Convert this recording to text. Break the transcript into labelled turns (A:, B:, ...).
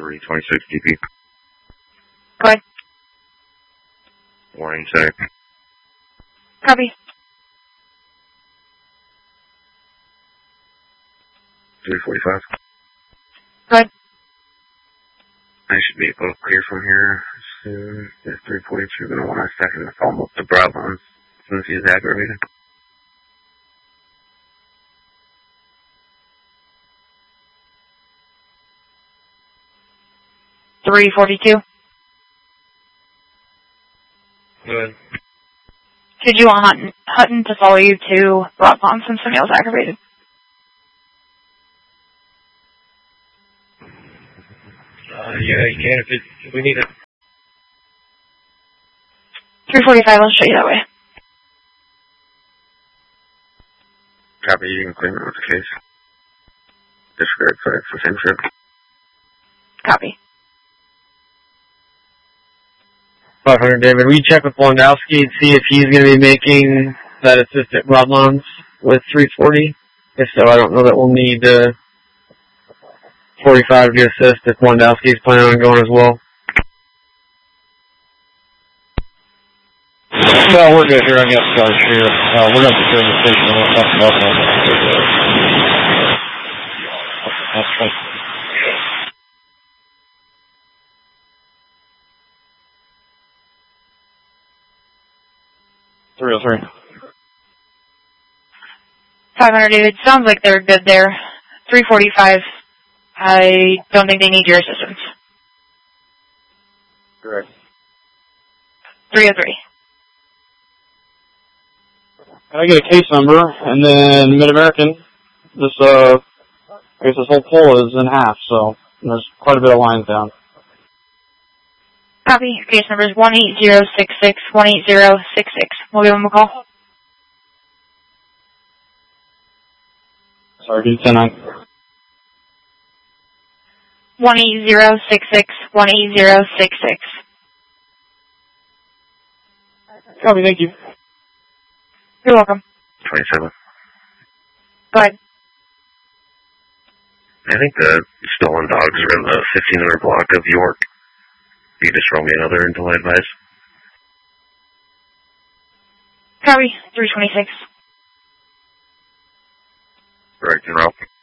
A: 326 DP.
B: Go ahead.
A: Warning center.
B: Copy.
A: 345.
B: Go ahead.
A: I should be able to clear from here soon. There's 342, gonna want a second to follow up the Bravo since he's aggravated.
B: $342.
A: Good.
B: Did you want Hutton to follow you to Broadlawn since Sunil's aggravated?
A: Yeah, you can if we need it.
B: 345, I'll show you that way.
A: Copy, you can claim it with the case. Disregard for the same trip.
B: Copy.
C: 500, David. Will you check with Wondowski and see if he's going to be making that assist at Broadlawns with 340? If so, I don't know that we'll need 45 to assist if Wondowski's planning on going as well.
D: Well, we're good here. I got guys here. We're going to secure the station. We'll talk about that. That's right. Three oh three.
B: 500, David. Sounds like they're good there. 345. I don't think they need your assistance.
D: Correct.
B: 303.
D: Can I get a case number? And then Mid-American, I guess this whole pole is in half, so there's quite a bit of lines down.
B: Copy. Your case number is 18066 18066. We'll give them a call.
D: Sorry, can you 10-9?
B: 18066 18066.
D: Copy, thank you.
B: You're welcome.
A: 27.
B: Go ahead.
A: I think the stolen dogs are in the 1500 block of York. You just throw me another until I advise.
B: Copy. 326.
A: Right, and route.